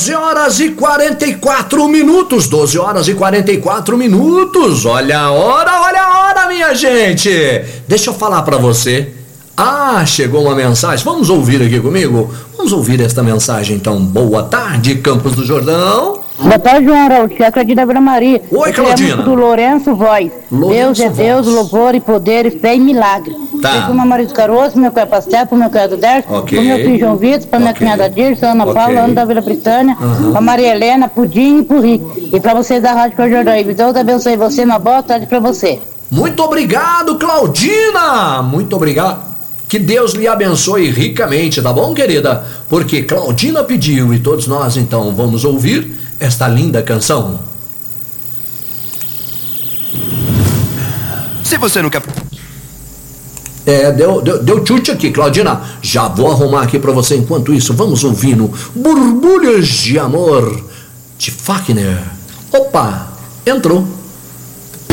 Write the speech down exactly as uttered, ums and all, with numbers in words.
doze horas e quarenta e quatro minutos, doze horas e quarenta e quatro minutos, olha a hora, olha a hora, minha gente. Deixa eu falar pra você. Ah, chegou uma mensagem, vamos ouvir aqui comigo? Vamos ouvir esta mensagem então. Boa tarde, Campos do Jordão. Boa tarde, João Araújo, que é a Claudina Vila Maria. Oi, Claudina. Do Lourenço Voz. Lourenço Deus é Voz. Deus, louvor e poder e fé e milagre. Tá. Pro meu marido Caroço, pro meu cunhado Pastel, pro meu cunhado Derso, Ok. pro meu filho João Vitor, pra minha Ok. cunhada Dirce, Ana Ok. Paula, Ana da Vila Britânia, Uhum. pra Maria Helena, pro Dinho e pro Rico. E pra vocês da Rádio Cor Jordão. E Deus abençoe você, uma boa tarde pra você. Muito obrigado, Claudina. Muito obrigado. Que Deus lhe abençoe ricamente, tá bom, querida? Porque Claudina pediu e todos nós então vamos ouvir esta linda canção. Se você nunca... É, deu, deu, deu chute aqui, Claudina. Já vou arrumar aqui pra você. Enquanto isso, vamos ouvindo Borbulhas de Amor de Fagner. Opa, entrou.